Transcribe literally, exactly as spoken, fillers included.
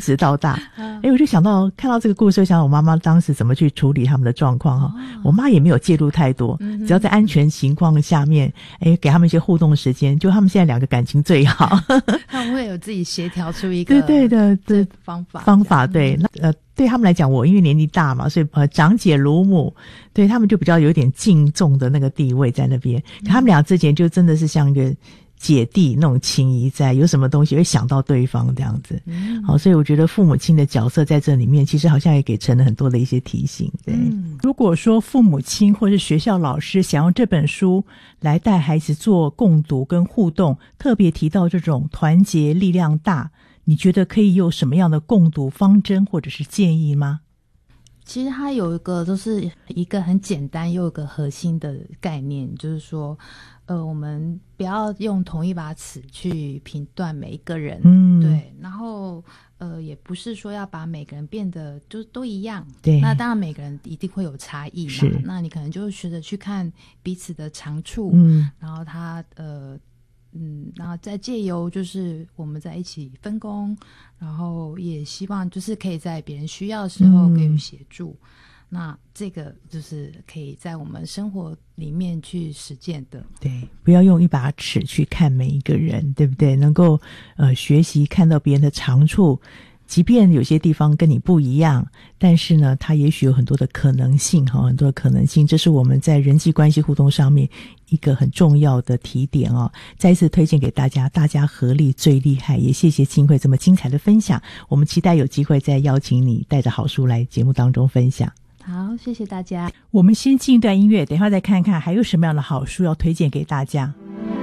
始到大。哎，我就想到看到这个故事，想到我妈妈当时怎么去处理他们的状况哈。我妈也没有介入太多，只要在安全情况下面，哎，给他们一些互动时间，就他们现在两个感情最好。 他们会有自己协调出一个对对的对方法方法对那呃。对他们来讲，我因为年纪大嘛，所以呃，长姐如母，对他们就比较有点敬重的那个地位在那边。可他们俩之前就真的是像一个姐弟那种情谊在，有什么东西会想到对方这样子。嗯，好，所以我觉得父母亲的角色在这里面，其实好像也给陈了很多的一些提醒。对， 嗯，如果说父母亲或是学校老师想用这本书来带孩子做共读跟互动，特别提到这种团结力量大。你觉得可以有什么样的共读方针或者是建议吗？ 其实它有一个就是一个很简单又有一个核心的概念，就是说呃，我们不要用同一把尺去评断每一个人，嗯，对，然后呃，也不是说要把每个人变得就都一样，对，那当然每个人一定会有差异嘛，是，那你可能就学着去看彼此的长处，嗯，然后他呃嗯，然后再借由就是我们在一起分工，然后也希望就是可以在别人需要的时候给予协助，嗯，那这个就是可以在我们生活里面去实践的。 对，不要用一把尺去看每一个人，对不对？能够呃学习看到别人的长处，即便有些地方跟你不一样，但是呢，它也许有很多的可能性，很多的可能性，这是我们在人际关系互动上面一个很重要的提点哦。再一次推荐给大家，大家合力最厉害。也谢谢静慧这么精彩的分享，我们期待有机会再邀请你带着好书来节目当中分享。 好，谢谢大家。 我们先进一段音乐，等一下再看看还有什么样的好书要推荐给大家。